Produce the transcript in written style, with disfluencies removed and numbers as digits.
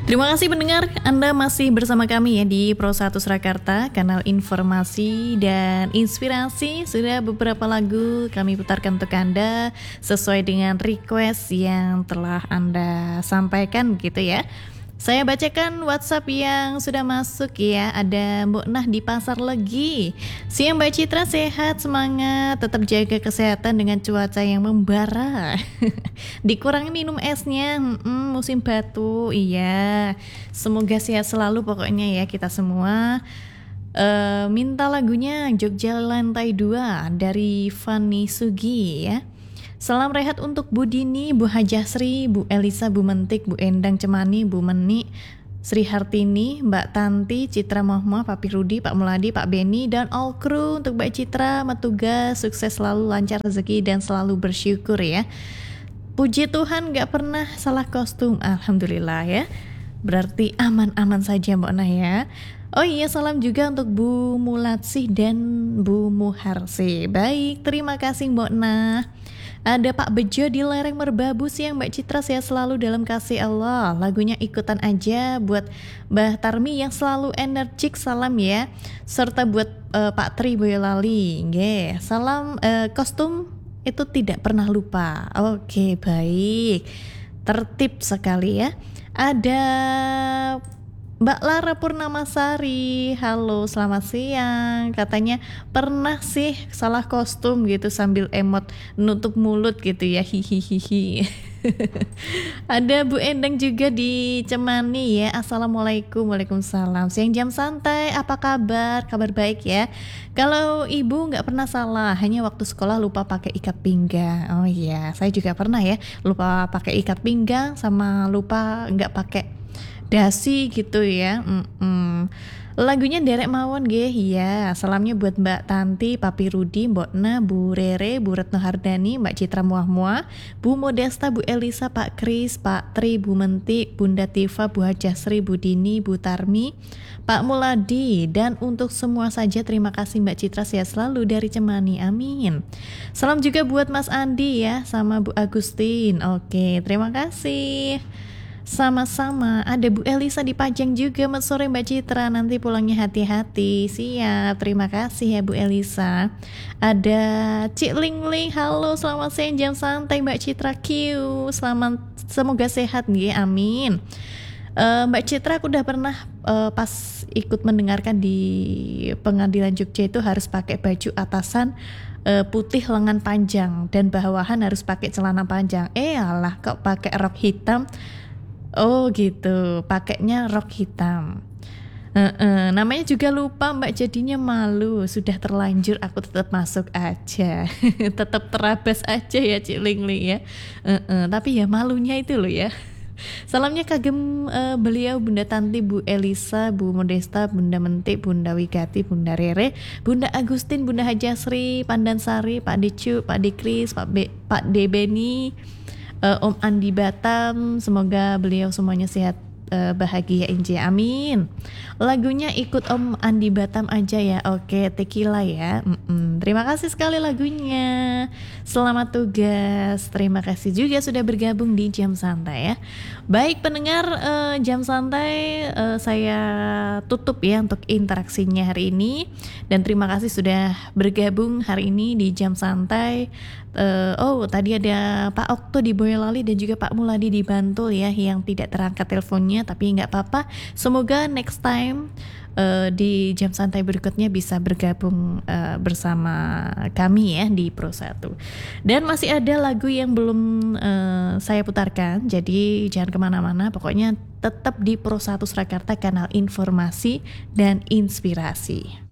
Terima kasih pendengar, Anda masih bersama kami ya di Pro 1 Surakarta, kanal informasi dan inspirasi. Sudah beberapa lagu kami putarkan untuk Anda sesuai dengan request yang telah Anda sampaikan gitu ya. Saya bacakan WhatsApp yang sudah masuk ya. Ada Mbok Nah di Pasar Legi. Siang Mbak Citra, sehat, semangat, tetap jaga kesehatan dengan cuaca yang membara. Dikurangi minum esnya, musim batu. Iya, semoga sehat selalu pokoknya ya kita semua. Minta lagunya Jogja Lantai 2 dari Fanny Sugi ya. Salam rehat untuk Bu Dini, Bu Hajasri, Bu Elisa, Bu Mentik, Bu Endang Cemani, Bu Meni, Sri Hartini, Mbak Tanti, Citra Mohmoh, Papi Rudi, Pak Muladi, Pak Beni, dan all crew. Untuk Mbak Citra, tugas sukses selalu, lancar rezeki, dan selalu bersyukur ya. Puji Tuhan gak pernah salah kostum, alhamdulillah ya. Berarti aman-aman saja Mbak Nah ya. Oh iya, salam juga untuk Bu Mulatsih dan Bu Muharsi. Baik, terima kasih Mbak Nah. Ada Pak Bejo di lereng Merbabu. Siang Mbak Citra, sehat selalu dalam kasih Allah. Lagunya ikutan aja buat Mbah Tarmi yang selalu energik, salam ya. Serta buat Pak Tri Boyolali. Nggih, salam kostum itu tidak pernah lupa. Oke, baik. Tertib sekali ya. Ada Mbak Lara Purnamasari, halo selamat siang. Katanya pernah sih salah kostum gitu sambil emot nutup mulut gitu ya, hihihihi. Ada Bu Endang juga di Cemani ya. Assalamualaikum, waalaikumsalam. Siang jam santai, apa kabar? Kabar baik ya. Kalau ibu nggak pernah salah, hanya waktu sekolah lupa pakai ikat pinggang. Oh iya, saya juga pernah ya, lupa pakai ikat pinggang sama lupa nggak pakai dasi gitu ya. Lagunya Derek Mawon nggih ya. Salamnya buat Mbak Tanti, Papi Rudi, Mbok Nah, Bu Rere, Bu Retno Hardani, Mbak Citra Muah-Muah, Bu Modesta, Bu Elisa, Pak Kris, Pak Tri, Bu Menti, Bunda Tifa, Bu Hajasri, Bu Dini, Bu Tarmi, Pak Muladi, dan untuk semua saja terima kasih Mbak Citra, sehat selalu dari Cemani, amin. Salam juga buat Mas Andi ya, sama Bu Agustin. Oke, terima kasih. Sama-sama. Ada Bu Elisa di Pajang juga. Selamat sore Mbak Citra, nanti pulangnya hati-hati. Siap, terima kasih ya Bu Elisa. Ada Cik Ling Ling, halo selamat siang jam santai Mbak Citra Q. Selamat, semoga sehat nih, amin. Mbak Citra, aku udah pernah pas ikut mendengarkan di pengadilan Jogja itu harus pakai baju atasan putih lengan panjang dan bawahan harus pakai celana panjang. Alah, kok pakai rok hitam? Oh gitu, pakainya rok hitam. Namanya juga lupa Mbak, jadinya malu. Sudah terlanjur, aku tetap masuk aja. Tetap terabas aja ya Cik Ling Ling ya. Tapi ya malunya itu loh ya. Salamnya kagem beliau Bunda Tanti, Bu Elisa, Bu Modesta, Bunda Mentik, Bunda Wigati, Bunda Rere, Bunda Agustin, Bunda Hajasri, Pandan Sari, Pak Dicu, Pak Dikris, Pak Debeni, Om Andi Batam. Semoga beliau semuanya sehat, bahagia, inje, amin. Lagunya ikut Om Andi Batam aja ya. Oke, Tequila ya. Terima kasih sekali lagunya. Selamat tugas. Terima kasih juga sudah bergabung di Jam Santai ya. Baik pendengar, Jam Santai saya tutup ya untuk interaksinya hari ini. Dan terima kasih sudah bergabung hari ini di Jam Santai. Tadi ada Pak Okto di Boyolali dan juga Pak Muladi di Bantul ya yang tidak terangkat teleponnya, tapi nggak apa-apa. Semoga next time di Jam Santai berikutnya bisa bergabung bersama kami ya di Pro 1. Dan masih ada lagu yang belum saya putarkan, jadi jangan kemana-mana, pokoknya tetap di Pro 1 Surakarta, kanal informasi dan inspirasi.